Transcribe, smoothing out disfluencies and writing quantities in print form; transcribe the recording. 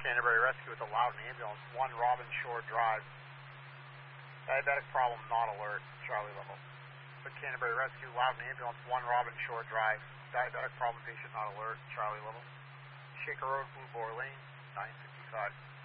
Canterbury Rescue with a Loudon ambulance, 1 Robin Shore Drive. Diabetic problem not alert, Charlie level. But Canterbury Rescue, Loudon ambulance, 1 Robin Shore Drive. Diabetic problem patient not alert, Charlie level. Shaker Road, Blue Boar Lane, 955.